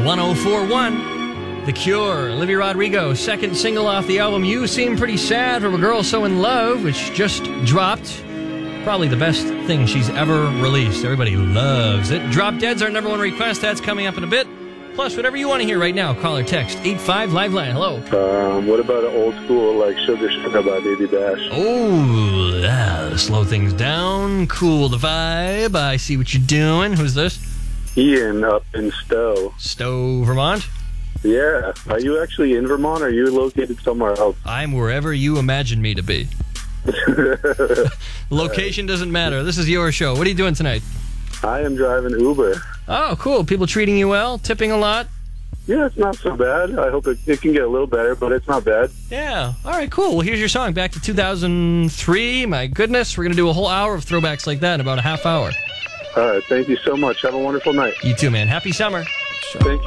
1041. The Cure, Olivia Rodrigo, second single off the album You Seem Pretty Sad from A Girl So In Love, which just dropped. Probably the best thing she's ever released. Everybody loves it. Drop Dead's our number one request. That's coming up in a bit. Plus, whatever you want to hear right now, call or text 85 Liveline. Hello. What about an old school like Sugar Sugar by Baby Bash? Oh, yeah. Slow things down. Cool the vibe. I see what you're doing. Who's this? Ian up in Stowe. Stowe, Vermont? Yeah. Are you actually in Vermont or are you located somewhere else? I'm wherever you imagine me to be. Location doesn't matter. This is your show. What are you doing tonight? I am driving Uber. Oh, cool. People treating you well? Tipping a lot? Yeah, it's not so bad. I hope it can get a little better, but it's not bad. Yeah. All right, cool. Well, here's your song. Back to 2003. My goodness. We're going to do a whole hour of throwbacks like that in about a half hour. All right. Thank you so much. Have a wonderful night. You too, man. Happy summer. Thank you.